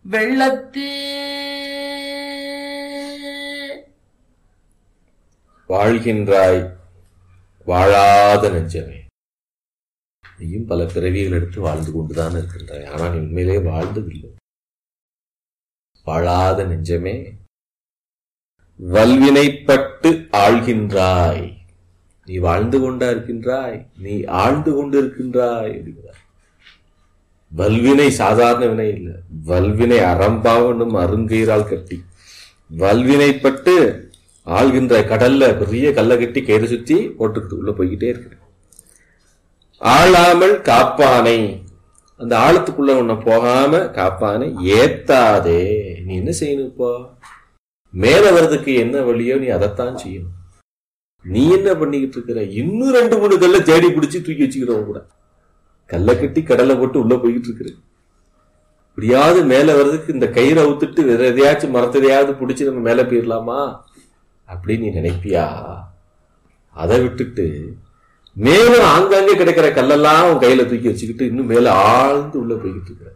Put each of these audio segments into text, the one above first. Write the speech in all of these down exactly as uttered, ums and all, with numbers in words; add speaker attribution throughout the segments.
Speaker 1: வெள்ளத்தே
Speaker 2: வாழ்கின்றாய் வாழாத நெஞ்சமே. நீயும் பல பிறவிகள் எடுத்து வாழ்ந்து கொண்டுதான் இருக்கின்றாய். ஆனால் நீ உண்மையிலே வாழ்ந்ததில்லை. வாழாத நெஞ்சமே, வல்வினைப்பட்டு ஆழ்கின்றாய். நீ வாழ்ந்து கொண்டா இருக்கின்றாய், நீ ஆழ்ந்து கொண்டு இருக்கின்றாய். வல்வினை சாதாரண வினை இல்லை, வல்வினை அறம்பாவனும் அருங்கயிறால் கட்டி வல்வினைப்பட்டு ஆழ்கின்ற கடல்ல பெரிய கல்லை கட்டி கயிறு சுத்தி போட்டுக்கிட்டு உள்ள போய்கிட்டே இருக்கிற. ஆளாமல் காப்பானை, அந்த ஆழத்துக்குள்ள உன்னை போகாம காப்பானை ஏத்தாதே. நீ என்ன செய்யணும்? இப்போ மேல வர்றதுக்கு என்ன வழியோ நீ அதைத்தான் செய்யணும். நீ என்ன பண்ணிக்கிட்டு இருக்கிற? இன்னும் ரெண்டு மூணு கல்ல தேடி பிடிச்சி தூக்கி வச்சுக்கிறவங்க கூட கல்லை கட்டி கடலை போட்டு உள்ள போய்கிட்டு இருக்கிற. இப்படியாவது மேல வர்றதுக்கு இந்த கயிறை அவுத்துட்டு வேற எதையாச்சும் மரத்தையாவது பிடிச்சி நம்ம மேல போயிடலாமா அப்படின்னு நீ நினைப்பியா? அதை விட்டுட்டு மேலும் ஆங்காங்கே கிடைக்கிற கல்லெல்லாம் உன் கையில தூக்கி வச்சுக்கிட்டு இன்னும் மேல ஆழ்ந்து உள்ள போய்கிட்டு இருக்கிற.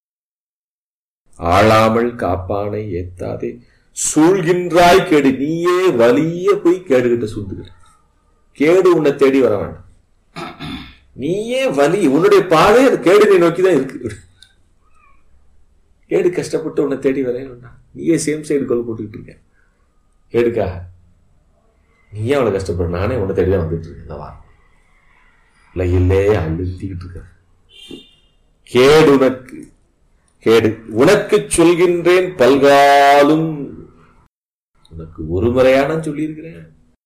Speaker 2: ஆளாமல் காப்பானை ஏத்தாதே சூழ்கின்றாய் கேடு. நீயே வலிய போய் கேடுகிட்ட சூழ்ந்துக்கிற. கேடு உன்னை தேடி வர வேண்டாம். நீயே வலி, உன்னுடைய பாதை அது கேடு நீ நோக்கிதான் இருக்கு. கேடு கஷ்டப்பட்டு உன்னை தேடி வர வேண்டாம். நீயே சேம் சைடு கோல் போட்டுக்கிட்டு இருக்க. கேடுக்கா நீயே அவளை கஷ்டப்படுற, நானே உன்னை தேடிதான் வந்துட்டு இருக்கேன். இல்லையில்லே அழுத்திக்கிட்டு இருக்க. கேடு உனக்கு கேடு உனக்கு சொல்கின்றேன் பல்காலும். உனக்கு ஒரு முறையான சொல்லியிருக்கிறேன்,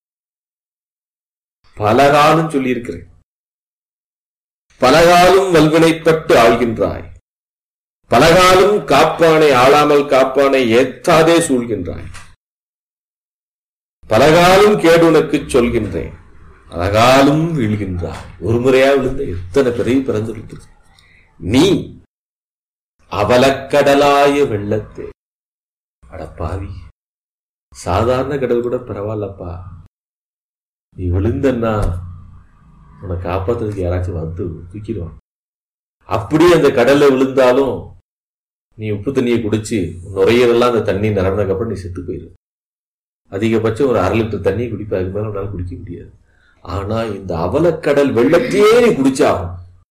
Speaker 2: பலகாலும் சொல்லியிருக்கிறேன். பலகாலும் வல்வினைப்பட்டு ஆழ்கின்றாய், பலகாலும் காப்பானை ஆளாமல் காப்பானை ஏத்தாதே சூழ்கின்றாய். பலகாலும் கேடு உனக்கு சொல்கின்றேன், பலகாலும் வீழ்கின்றாய். ஒரு முறையா விழுந்த எத்தனை பெரிய பிறந்து நீ அவலக்கடலாய வெள்ளத்தே. அடப்பாவி, சாதாரண கடல் கூட பரவாயில்லப்பா. நீ விழுந்தன்னா உன்னை காப்பாத்துறதுக்கு யாராச்சும் வந்து தூக்கிடுவான். அப்படியே அந்த கடல்ல விழுந்தாலும் நீ உப்பு தண்ணியை குடிச்சு நுரையீரலாம் அந்த தண்ணி நிரம்பினதுக்கு அப்புறம் நீ செத்து போயிரு. அதிகபட்சம் ஒரு அரை லிட்டர் தண்ணி குடிப்ப, அதுக்கு மேல உன்னால குடிக்க முடியாது. ஆனா இந்த அவலக்கடல் வெள்ளத்தையே நீ குடிச்சாகும்.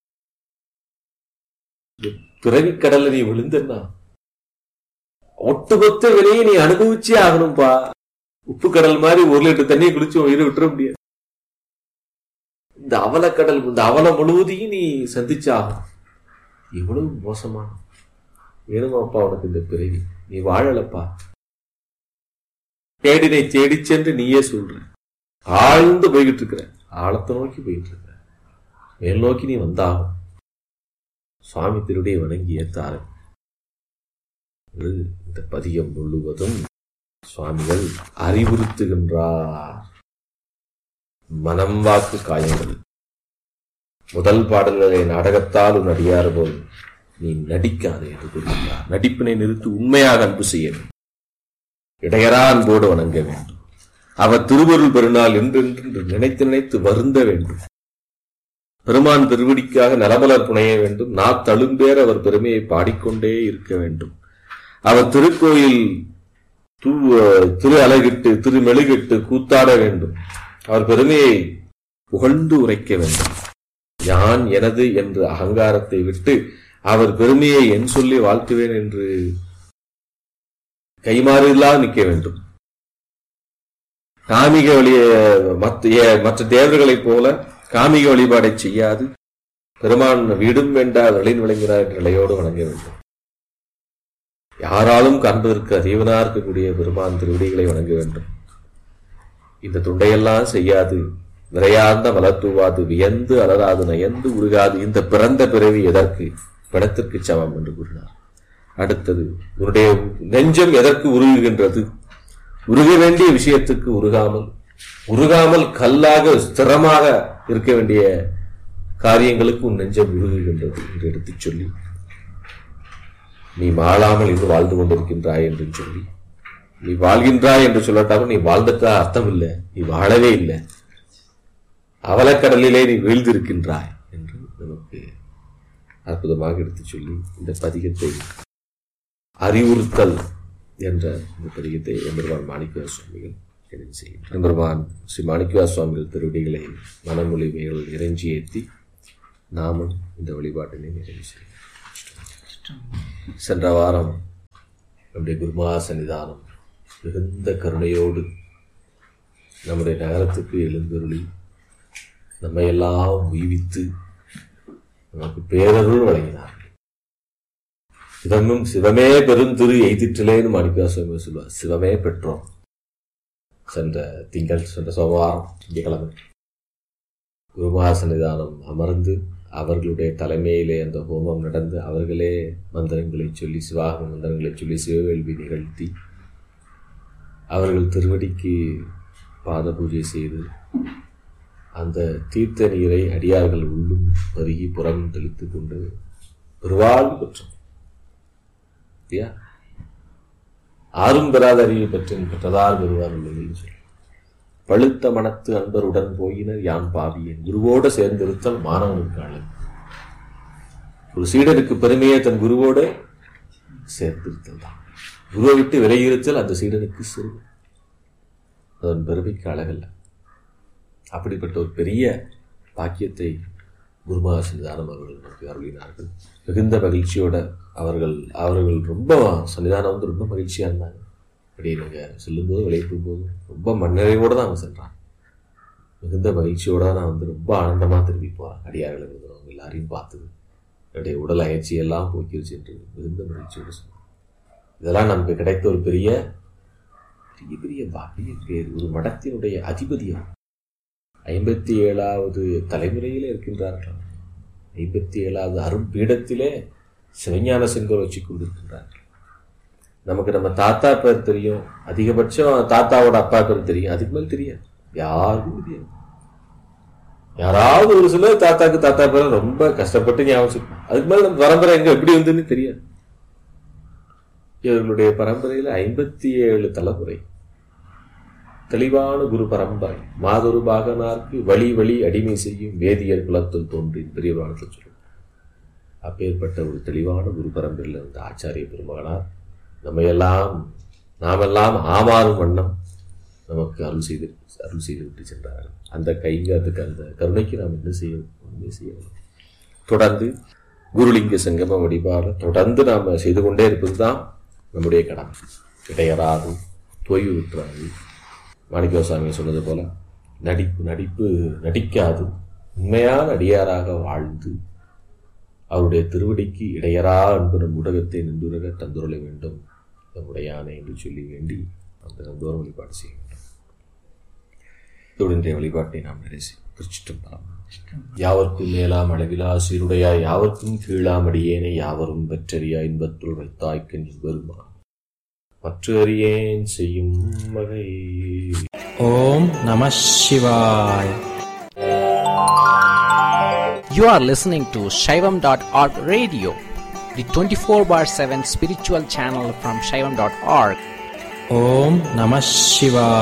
Speaker 2: பிறவிக்கடல்ல நீ விழுந்தன்னா ஒட்டுமொத்த விலையை நீ அனுபவிச்சே ஆகணும்பா. உப்பு கடல் மாதிரி ஒரு லிட்டர் தண்ணியை குடிச்சு உயிரை விட்டுற முடியாது. இந்த அவலக்கடல், இந்த அவலம் முழுவதையும் நீ சந்திச்சாகும். எவ்வளவு மோசமான வேணுமாப்பா உனக்கு இந்த பிறவி? நீ வாழலப்பா. தேடினை தேடி சென்று நீயே சொல்ற. ஆழ்ந்து போய்கிட்டு இருக்கிற, ஆழத்தை நோக்கி போயிட்டு இருக்கிற. மேல் நோக்கி நீ வந்தாகும். சுவாமி திருடைய வணங்கி ஏத்தாரு. இந்த பதியம் முழுவதும் சுவாமிகள் அறிவுறுத்துகின்றார். மனம் வாக்கு காயங்கள். முதல் பாடல்களை நாடகத்தால் உன் அடியார் போல் நீ நடிக்காதே என்று கூறுகின்றார். நடிப்பினை நிறுத்தி உண்மையாக அன்பு செய்ய வேண்டும். இடையரா அன்போடு வணங்க வேண்டும். அவர் திருவருள் பெருநாள் என்றென்று நினைத்து நினைத்து வருந்த வேண்டும். பெருமான் திருவடிக்காக நலமலர் புனைய வேண்டும். நான் தழும்பேர் அவர் பெருமையை பாடிக்கொண்டே இருக்க வேண்டும். அவர் திருக்கோயில் திரு அலகிட்டு திரு மெழுகிட்டு கூத்தாட வேண்டும். அவர் பெருமையை புகழ்ந்து உரைக்க வேண்டும். யான் எனது என்ற அகங்காரத்தை விட்டு அவர் பெருமையை என் சொல்லி வாழ்த்துவேன் என்று கைமாறிலா நிற்க வேண்டும். காமிக வழிய மற்ற தேவர்களைப் போல காமிக வழிபாடை செய்யாது பெருமான் வீடும் வேண்டா வெளியின் விளங்கினார் என்ற நிலையோடு வணங்க வேண்டும். யாராலும் காண்பதற்கு அதீவனா இருக்கக்கூடிய பெருமான் திருவடிகளை வணங்க வேண்டும். இந்த துண்டையெல்லாம் செய்யாது, விரையார்ந்த மலர் தூவாது, வியந்து அலராது, நயந்து உருகாது, இந்த பிறந்த பிறவி எதற்கு? பிணத்திற்கு சமம் என்று கூறினார். அடுத்தது, உன்னுடைய நெஞ்சம் எதற்கு உருகுகின்றது? உருக வேண்டிய விஷயத்துக்கு உருகாமல், உருகாமல் கல்லாக ஸ்திரமாக இருக்க வேண்டிய காரியங்களுக்கு உன் நெஞ்சம் உருகுகின்றது என்று எடுத்துச் சொல்லி, நீ வாழாமல் இன்று வாழ்ந்து கொண்டிருக்கின்றாய் என்று சொல்லி, நீ வாழ்கின்றாய் என்று சொல்லட்டாலும் நீ வாழ்ந்துட்டா அர்த்தம் இல்லை, நீ வாழவே இல்லை, அவலக்கடலிலே நீ வீழ்ந்திருக்கின்றாய் என்று நமக்கு அற்புதமாக எடுத்து சொல்லி இந்த பதிகத்தை அறிவுறுத்தல் என்ற இந்த பதிகத்தை எம்பெருமான் மாணிக்கவாச சுவாமிகள் எழுதி செய்கிறார். எம்பெருமான் ஸ்ரீ மாணிக்கவாச சுவாமிகள் திருவடிகளை மனமொழிமைகள் இறைஞ்சி ஏற்றி நாமும் இந்த வழிபாட்டினை நிறைவு செய்கிறோம். சென்ற வாரம் நம்முடைய குருமகா சன்னிதானம் மிகுந்த கருணையோடு நம்முடைய நகரத்துக்கு எழுந்தருளி நம்மையெல்லாம் உய்வித்து நமக்கு பேரருள் வழங்கினார். சிவமும் சிவமே பெருந்திரு எய்திற்றிலேன்னு மாணிக்கவாச சுவாமி சொல்வார். சிவமே பெற்றோம். சென்ற திங்கள் சென்ற சோமவாரம் திங்கக்கிழமை குருமகா சன்னிதானம் அமர்ந்து அவர்களுடைய தலைமையிலே அந்த ஹோமம் நடந்து அவர்களே மந்திரங்களை சொல்லி சிவாகம மந்திரங்களை சொல்லி சிவவேள்வி நிகழ்த்தி அவர்கள் திருவடிக்கு பாத பூஜை செய்து அந்த தீர்த்த நீரை அடியார்கள் உள்ளும் பருகி புறம் தெளித்து கொண்டு பெருவாழ்வு பெற்றோம். ஆறும் பெறாத அறிவை பெற்றேன் பெற்றதால் பெறுவார் உள்ளது சொல்லி பழுத்த மனத்து அன்பருடன் போயினர் யான் பாவியேன் குருவோடு சேர்ந்திருத்தல் மாணவனுக்கு அழகு. ஒரு சீடனுக்கு பெருமையே தன் குருவோடு சேர்ந்திருத்தல் தான். குருவை விட்டு விலகியிருத்தல் அந்த சீடனுக்கு சிறு அதன் பெருமைக்கு அழகல்ல. அப்படிப்பட்ட ஒரு பெரிய பாக்கியத்தை குருமகா சன்னிதானம் அவர்கள் நமக்கு அருளினார்கள். மிகுந்த மகிழ்ச்சியோட அவர்கள் அவர்கள் ரொம்ப சன்னிதானம் வந்து ரொம்ப மகிழ்ச்சியா இருந்தாங்க. அப்படி நாங்கள் செல்லும்போது விளையாடும் போது ரொம்ப மண்ணறைவோடு தான் அவங்க சென்றாங்க. மிகுந்த மகிழ்ச்சியோட நான் வந்து ரொம்ப ஆனந்தமாக திரும்பி போகிறேன். அடியார்களை இருக்கிறவங்க எல்லாரையும் பார்த்தது என்னுடைய உடல் அயற்சியெல்லாம் போக்கிருச்சு என்று மிகுந்த மகிழ்ச்சியோடு சொன்னாங்க. இதெல்லாம் நமக்கு கிடைத்த ஒரு பெரிய பெரிய பெரிய பாக்கிய பேர். ஒரு மடத்தினுடைய அதிபதியம் ஐம்பத்தி ஏழாவது தலைமுறையிலே இருக்கின்றார்கள். ஐம்பத்தி ஏழாவது அரும்பீடத்திலே சிவஞான செங்கோல் வச்சு கொண்டிருக்கின்றார்கள். நமக்கு நம்ம தாத்தா பேர் தெரியும், அதிகபட்சம் தாத்தாவோட அப்பா பேர் தெரியும், அதுக்கு மேல் தெரியாது, யாருக்கும் தெரியாது. யாராவது ஒரு சில தாத்தாக்கு தாத்தா பேர் ரொம்ப கஷ்டப்பட்டு ஞாபகம், அதுக்கு மேல நம்ம பரம்பரை எங்க எப்படி வந்துன்னு தெரியாது. இவர்களுடைய பரம்பரையில ஐம்பத்தி ஏழு தலைமுறை தெளிவான குரு பரம்பரை. மாதொரு பாகனார்க்கு வழி வழி அடிமை செய்யும் வேதியர் குலத்தில் தோன்றி பெரிய புராணத்தில் சொல்லும். அப்பேற்பட்ட ஒரு தெளிவான குரு பரம்பரையில் இருந்த ஆச்சாரிய பெருமகனார் நம்மையெல்லாம் நாமெல்லாம் ஆமாறும் வண்ணம் நமக்கு அருள் செய்து அருள் செய்து விட்டு சென்றார்கள். அந்த கைங்கிறதுக்கு அந்த கருணைக்கு நாம் என்ன செய்ய ஒன்றுமே செய்யணும். தொடர்ந்து குருலிங்க சங்கம வழிபாடு தொடர்ந்து நாம் செய்து கொண்டே இருப்பது தான் நம்முடைய கடமை. இடையராது தொய்வு விட்டுறாது. மாணிக்கவாசாமி சொன்னது போல நடிப்பு நடிப்பு நடிக்காது உண்மையான அடியாராக வாழ்ந்து அவருடைய திருவடிக்கு இடையரா அன்பு நம் ஊடகத்தை நின்றுரக தந்துருள வேண்டும் நம்முடைய யானை என்று சொல்லி வேண்டி அந்த நந்தோரம் வழிபாடு செய்ய வேண்டும். இன்றைய வழிபாட்டை நாம் நிறைவு குறிச்சிட்டம். யாவர்க்கும் மேலாம் அளவிலா சீருடையா யாவர்க்கும் கீழாம் அடியேனை யாவரும் பெற்றறியா இன்பத்துள் வைத்தாய்க்கன் வருமா மற்ற அறியேன் செய்யும் வகை.
Speaker 1: ஓம் நம சிவாய. You are listening to Shaivam dot org radio, the twenty-four bar seven spiritual channel from Shaivam dot org. Om Namah Shivaya.